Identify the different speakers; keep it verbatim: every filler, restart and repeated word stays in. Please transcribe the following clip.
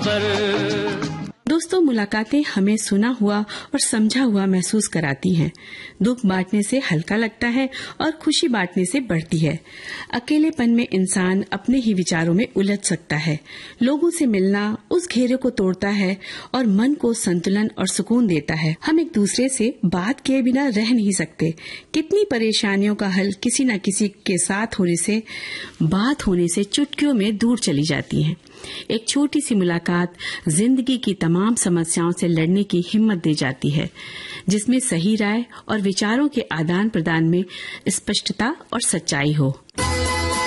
Speaker 1: खबर।
Speaker 2: दोस्तों, मुलाकातें हमें सुना हुआ और समझा हुआ महसूस कराती हैं। दुख बांटने से हल्का लगता है और खुशी बांटने से बढ़ती है। अकेलेपन में इंसान अपने ही विचारों में उलझ सकता है। लोगों से मिलना उस घेरे को तोड़ता है और मन को संतुलन और सुकून देता है। हम एक दूसरे से बात किए बिना रह नहीं सकते। कितनी परेशानियों का हल किसी न किसी के साथ होने से, बात होने से चुटकियों में दूर चली जाती है। एक छोटी सी मुलाकात जिंदगी की तमाम समस्याओं से लड़ने की हिम्मत दे जाती है, जिसमें सही राय और विचारों के आदान प्रदान में स्पष्टता और सच्चाई हो।